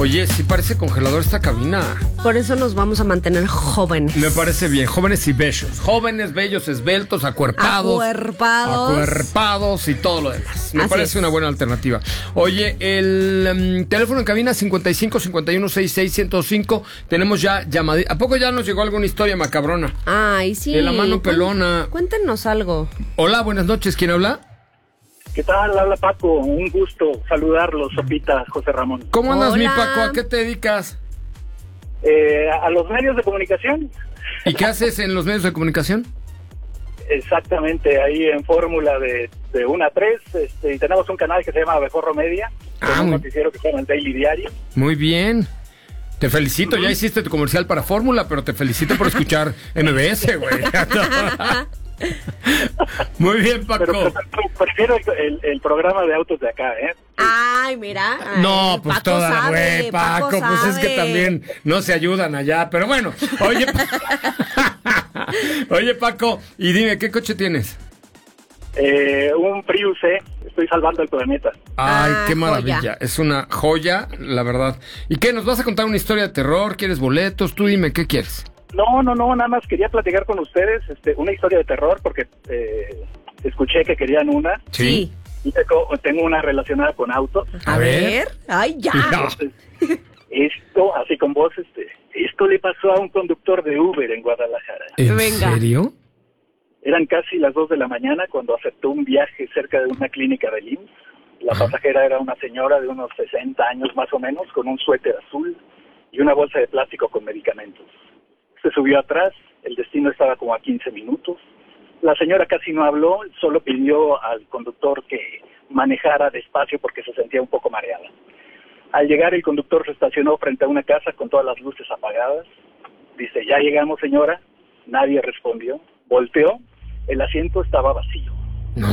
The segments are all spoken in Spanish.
Oye, sí parece congelador esta cabina. Por eso nos vamos a mantener jóvenes. Me parece bien, jóvenes y bellos. Jóvenes, bellos, esbeltos, acuerpados y todo lo demás. Me parece una buena alternativa. Oye, el teléfono en cabina 55 51 66 105. Tenemos ya llamadita. ¿A poco ya nos llegó alguna historia macabrona? Ay, sí. De la mano pelona. Cuéntenos algo. Hola, buenas noches. ¿Quién habla? ¿Qué tal? Habla Paco, un gusto saludarlos, Sopita, José Ramón. ¿Cómo andas, mi Paco? ¿A qué te dedicas? A los medios de comunicación. ¿Y qué haces en los medios de comunicación? Exactamente, ahí en Fórmula de 1 a 3, y tenemos un canal que se llama Abejorro Media, un noticiero que se llama el Daily Diario. Muy bien. Te felicito, ya hiciste tu comercial para Fórmula, pero te felicito por escuchar MBS, güey. Muy bien, Paco. Pero prefiero el programa de autos de acá, ¿eh? Ay, mira. No, pues Paco toda, sabe, güey, Paco, pues sabe. es que también no se ayudan allá, pero bueno, oye, oye, Paco, y dime, ¿qué coche tienes? Un Prius, estoy salvando el planeta. Ay, qué maravilla, joya. Es una joya, la verdad. ¿Y qué, nos vas a contar una historia de terror? ¿Quieres boletos? Tú dime, ¿qué quieres? No, nada más quería platicar con ustedes una historia de terror porque escuché que querían una. Sí. Y tengo una relacionada con autos. A ver. Ay, ya. No. Esto, así con voz, esto le pasó a un conductor de Uber en Guadalajara. ¿En Venga. serio? Eran casi las 2 de la mañana cuando aceptó un viaje cerca de una clínica de IMSS. La pasajera era una señora de unos 60 años más o menos, con un suéter azul y una bolsa de plástico con medicamentos. Se subió atrás, el destino estaba como a 15 minutos. La señora casi no habló, solo pidió al conductor que manejara despacio porque se sentía un poco mareada. Al llegar, el conductor se estacionó frente a una casa con todas las luces apagadas. Dice, ya llegamos, señora. Nadie respondió. Volteó, el asiento estaba vacío. No.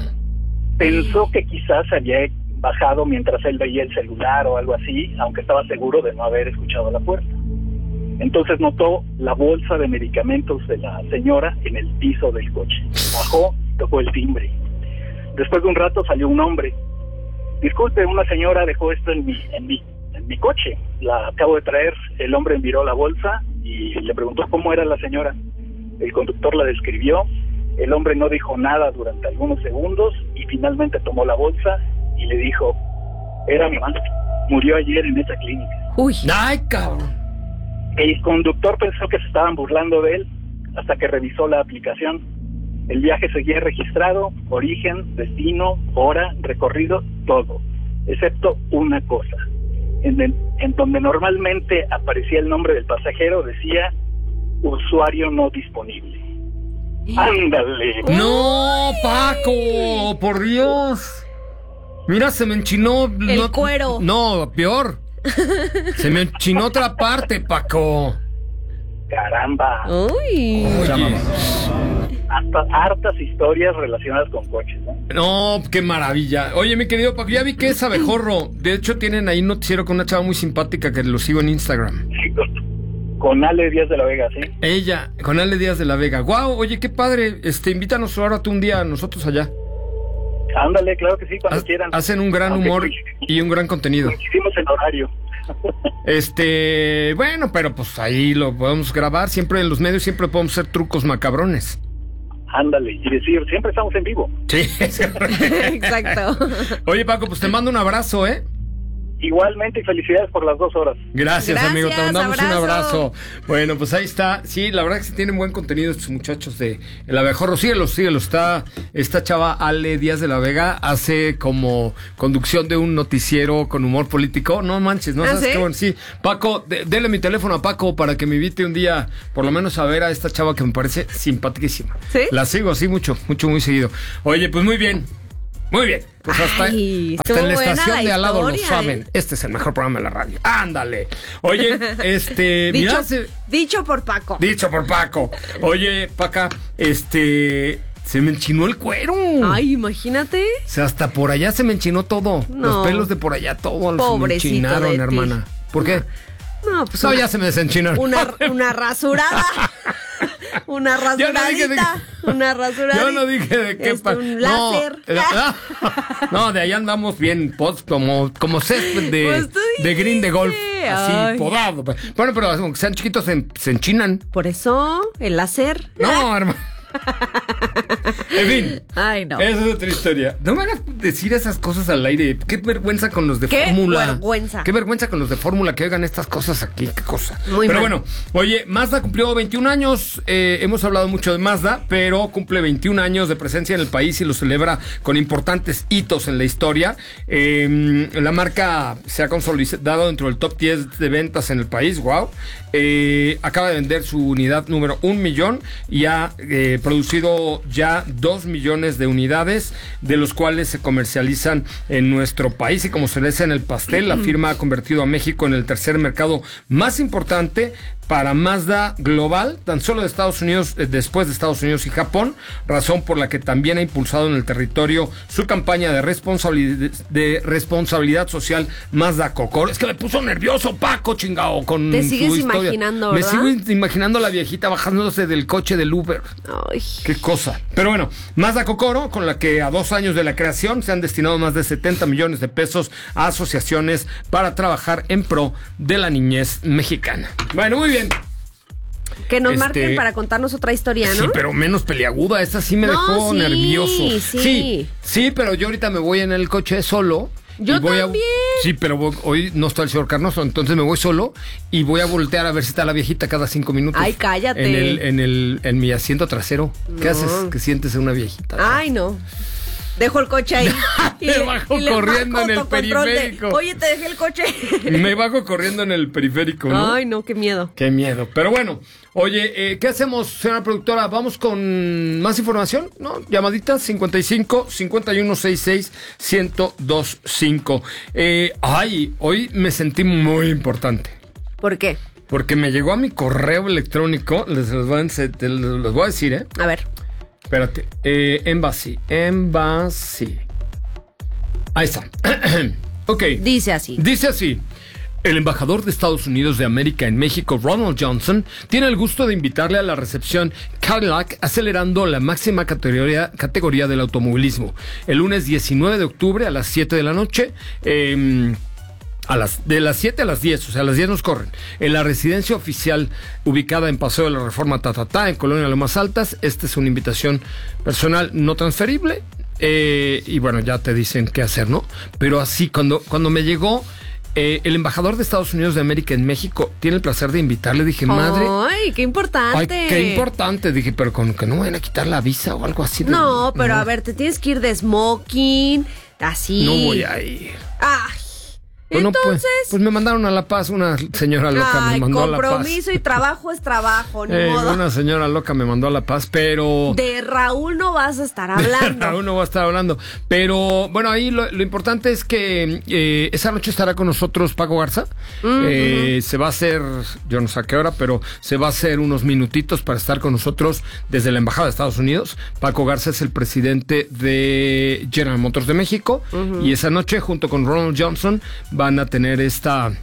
Pensó que quizás había bajado mientras él veía el celular o algo así, aunque estaba seguro de no haber escuchado la puerta. Entonces notó la bolsa de medicamentos de la señora en el piso del coche. Bajó, tocó el timbre. Después de un rato salió un hombre. Disculpe, una señora dejó esto en mi coche. La acabo de traer. El hombre miró la bolsa y le preguntó cómo era la señora. El conductor la describió. El hombre no dijo nada durante algunos segundos y finalmente tomó la bolsa y le dijo, era mi mamá. Murió ayer en esa clínica. Uy. Ay, cabrón. El conductor pensó que se estaban burlando de él hasta que revisó la aplicación. El viaje seguía registrado, origen, destino, hora, recorrido, todo, excepto una cosa. En donde normalmente aparecía el nombre del pasajero, decía usuario no disponible. ¡Ándale! No, Paco, por Dios. Mira, se me enchinó El cuero. No, peor. Se me enchinó otra parte, Paco. ¡Caramba! Uy. Oye. Hasta hartas historias relacionadas con coches, ¿no? No, qué maravilla. Oye, mi querido Paco, ya vi que es abejorro. De hecho, tienen ahí un noticiero con una chava muy simpática que lo sigo en Instagram. Sí, con Ale Díaz de la Vega, ¿sí? Ella, con Ale Díaz de la Vega. Guau, oye, qué padre. Invítanos ahora tú un día a nosotros allá. Ándale, claro que sí, cuando quieran. Hacen un gran humor y un gran contenido. Hicimos en horario. Bueno, pero pues ahí lo podemos grabar. Siempre en los medios siempre podemos hacer trucos macabrones. Ándale, y decir, siempre estamos en vivo. Sí, Exacto. Oye, Paco, pues te mando un abrazo, ¿eh? Igualmente, y felicidades por las 2 horas. Gracias, amigo, te mandamos abrazo. un abrazo. Bueno, pues ahí está. Sí, la verdad que sí tienen buen contenido estos muchachos de El Abejorro. Síguelo. Esta chava Ale Díaz de la Vega hace como conducción de un noticiero con humor político. No manches, ¿no? ¿Sabes ¿sí? qué bueno? Sí, Paco, dele mi teléfono a Paco para que me invite un día, por lo menos a ver a esta chava que me parece simpaticísima. ¿Sí? La sigo así mucho, muy seguido. Oye, pues muy bien. Muy bien, pues hasta en la estación de al lado lo saben. Este es el mejor programa de la radio. ¡Ándale! Oye, Dicho por Paco. Dicho por Paco. Oye, Paca, se me enchinó el cuero. Ay, imagínate. O sea, hasta por allá se me enchinó todo. No. Los pelos de por allá, todo se me Pobrecito enchinaron, de ti. hermana. ¿Por qué? No, pues No, ya se me desenchinaron. una rasurada. Una rasuradita. Una rasuradita. Yo no dije de qué. Un láser. No, de ahí andamos bien, como césped de green de golf. Así, podado. Bueno, pero aunque sean chiquitos, se enchinan. Por eso, el láser. No, hermano. En fin. Ay, no. Esa es otra historia. No me hagas decir esas cosas al aire. Qué vergüenza con los de fórmula. Qué vergüenza. Qué vergüenza con los de fórmula que oigan estas cosas aquí. Qué cosa. Muy pero mal. Bueno, oye, Mazda cumplió 21 años. Hemos hablado mucho de Mazda, pero cumple 21 años de presencia en el país y lo celebra con importantes hitos en la historia. La marca se ha consolidado dentro del top 10 de ventas en el país. Wow. Acaba de vender su unidad número 1 millón y ha producido ya 2 millones de unidades, de los cuales se comercializan en nuestro país. Y como cereza en el pastel, la firma ha convertido a México en el tercer mercado más importante para Mazda global, tan solo de Estados Unidos, después de Estados Unidos y Japón, razón por la que también ha impulsado en el territorio su campaña de responsabilidad social Mazda Cocoro. Es que me puso nervioso Paco, chingao, con te sigues su historia. Imaginando, ¿verdad? Me sigo imaginando a la viejita bajándose del coche del Uber. Ay. Qué cosa. Pero bueno, Mazda Cocoro, con la que a 2 años de la creación se han destinado más de 70 millones de pesos a asociaciones para trabajar en pro de la niñez mexicana. Bueno, muy bien. Que nos marquen para contarnos otra historia, ¿no? Sí, pero menos peliaguda. Esta sí me dejó nervioso. Sí, pero yo ahorita me voy en el coche solo. Yo también. Sí, pero hoy no está el señor Carnoso, entonces me voy solo y voy a voltear a ver si está la viejita cada 5 minutos. Ay, cállate. En mi asiento trasero. ¿Qué haces? Que sientes a una viejita. Ay, no. Dejo el coche ahí. Me bajo corriendo en el periférico. Oye, te dejé el coche. Me bajo corriendo en el periférico, ¿no? Ay, no, qué miedo. Qué miedo. Pero bueno, oye, ¿qué hacemos, señora productora? ¿Vamos con más información? ¿No? Llamaditas 55 5166 1025. Hoy me sentí muy importante. ¿Por qué? Porque me llegó a mi correo electrónico, les voy a decir, ¿eh? A ver. Espérate, Embassy. Ahí está. Ok. Dice así. El embajador de Estados Unidos de América en México, Ronald Johnson, tiene el gusto de invitarle a la recepción Cadillac, acelerando la máxima categoría del automovilismo. El lunes 19 de octubre a las 7 de la noche, de las 7 a las 10, o sea, a las 10 nos corren, en la residencia oficial ubicada en Paseo de la Reforma en Colonia Lomas Altas. Esta es una invitación personal no transferible, y bueno, ya te dicen qué hacer, ¿no? Pero así, cuando me llegó el embajador de Estados Unidos de América en México, tiene el placer de invitarle, dije, madre. ¡Ay, qué importante! Ay, qué importante, dije, pero con que no vayan a quitar la visa o algo así. No, pero a ver, te tienes que ir de smoking, así. No voy a ir. ¡Ay! Bueno, entonces, pues me mandaron a La Paz, una señora loca me mandó a La Paz. Compromiso y trabajo es trabajo, ni modo. Una señora loca me mandó a La Paz, pero... De Raúl no vas a estar hablando. De Raúl no va a estar hablando. Pero, bueno, ahí lo importante es que esa noche estará con nosotros Paco Garza. Se va a hacer, yo no sé a qué hora, pero se va a hacer unos minutitos para estar con nosotros desde la Embajada de Estados Unidos. Paco Garza es el presidente de General Motors de México. Y esa noche, junto con Ronald Johnson, van a tener esta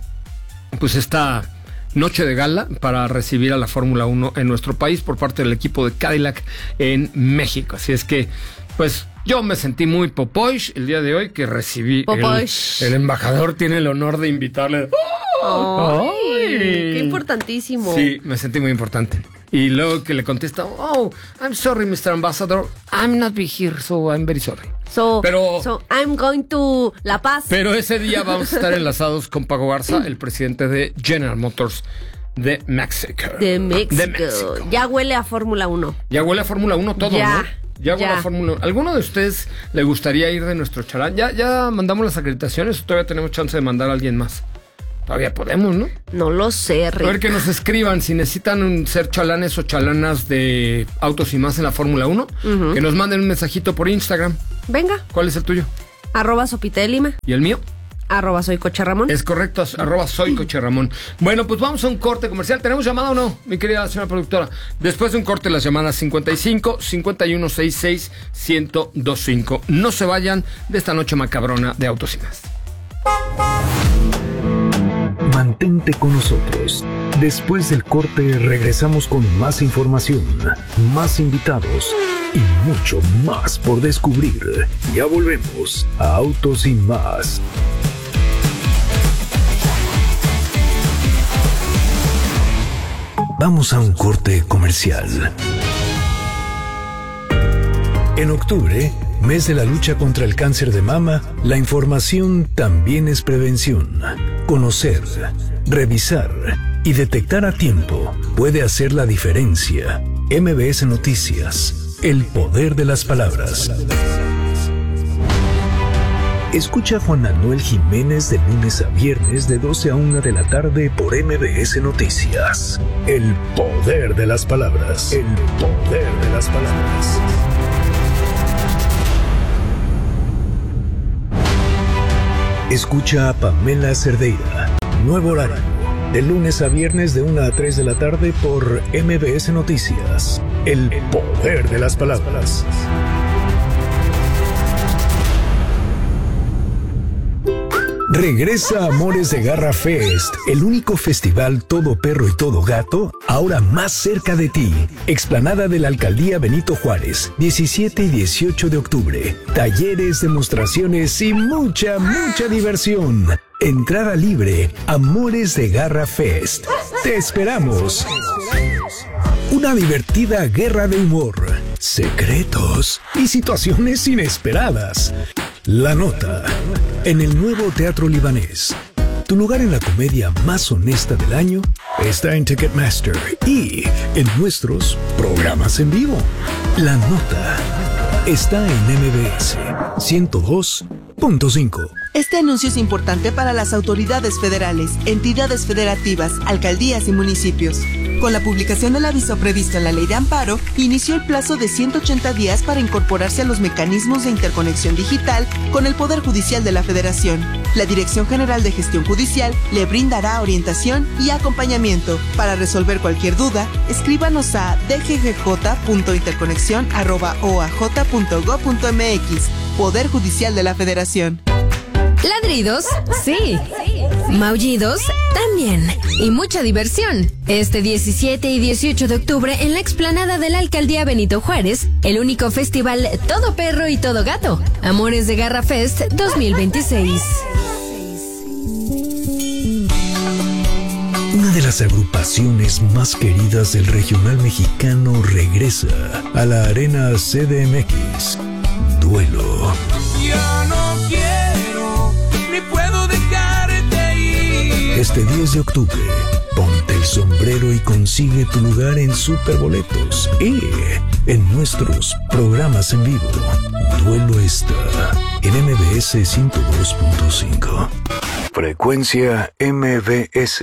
noche de gala para recibir a la Fórmula 1 en nuestro país por parte del equipo de Cadillac en México. Así es que, pues, yo me sentí muy popoish el día de hoy que recibí. El embajador tiene el honor de invitarle. ¡Ay! ¡Qué importantísimo! Sí, me sentí muy importante. Y luego que le contesta, I'm sorry, Mr. Ambassador, I'm not be here, so I'm very sorry. So I'm going to La Paz. Pero ese día vamos a estar enlazados con Paco Garza, el presidente de General Motors de México. De México. Ya huele a Fórmula 1. Ya huele a Fórmula 1 todo, ya, ¿no? Ya huele a Fórmula 1. ¿Alguno de ustedes le gustaría ir de nuestro chalán? ¿Ya mandamos las acreditaciones o todavía tenemos chance de mandar a alguien más? Todavía podemos, ¿no? No lo sé, Rick. A ver que nos escriban si necesitan ser chalanes o chalanas de Autos y Más en la Fórmula 1. Que nos manden un mensajito por Instagram. Venga. ¿Cuál es el tuyo? @Sopita de Lima. ¿Y el mío? @Soy Coche Ramón. Es correcto, @Soy Coche Ramón. Bueno, pues vamos a un corte comercial. ¿Tenemos llamada o no, mi querida señora productora? Después de un corte, las llamadas 55 5166 1025. No se vayan de esta noche macabrona de Autos y Más. Mantente con nosotros. Después del corte regresamos con más información, más invitados y mucho más por descubrir. Ya volvemos a Autos y Más. Vamos a un corte comercial. En octubre, mes de la lucha contra el cáncer de mama, la información también es prevención. Conocer, revisar y detectar a tiempo puede hacer la diferencia. MBS Noticias, el poder de las palabras. Escucha a Juan Manuel Jiménez de lunes a viernes de 12 a 1 de la tarde por MBS Noticias. El poder de las palabras. El poder de las palabras. Escucha a Pamela Cerdeira. Nuevo horario. De lunes a viernes de 1 a 3 de la tarde por MBS Noticias. El poder de las palabras. Regresa Amores de Garra Fest, el único festival todo perro y todo gato, ahora más cerca de ti. Explanada de la Alcaldía Benito Juárez, 17 y 18 de octubre. Talleres, demostraciones y mucha diversión. Entrada libre, Amores de Garra Fest. Te esperamos. Una divertida guerra de humor, secretos y situaciones inesperadas. La Nota, en el nuevo Teatro Libanés. Tu lugar en la comedia más honesta del año está en Ticketmaster y en nuestros programas en vivo. La Nota está en MBS 102.5. Este anuncio es importante para las autoridades federales, entidades federativas, alcaldías y municipios. Con la publicación del aviso previsto en la Ley de Amparo, inició el plazo de 180 días para incorporarse a los mecanismos de interconexión digital con el Poder Judicial de la Federación. La Dirección General de Gestión Judicial le brindará orientación y acompañamiento. Para resolver cualquier duda, escríbanos a dggj.interconexión@oaj.gov.mx. Poder Judicial de la Federación. Ladridos, sí. Maullidos, también. Y mucha diversión. Este 17 y 18 de octubre en la explanada de la Alcaldía Benito Juárez, el único festival todo perro y todo gato. Amores de Garra Fest 2026. Una de las agrupaciones más queridas del regional mexicano regresa a la Arena CDMX. Duelo. Ya no quiero, ni puedo dejarte ir. Este 10 de octubre, ponte el sombrero y consigue tu lugar en Superboletos y en nuestros programas en vivo. Duelo está en MBS 102.5. Frecuencia MBS.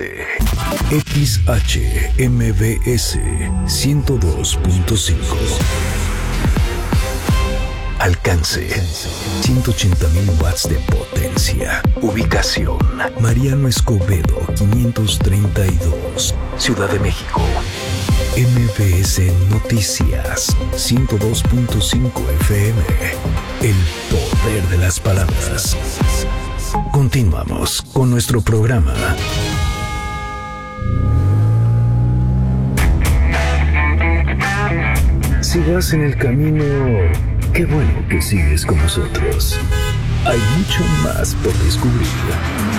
XHMBS 102.5. Alcance 180,000 watts de potencia. Ubicación: Mariano Escobedo 532, Ciudad de México. MBS Noticias 102.5 FM. El poder de las palabras. Continuamos con nuestro programa. Si vas en el camino, qué bueno que sigues con nosotros. Hay mucho más por descubrir.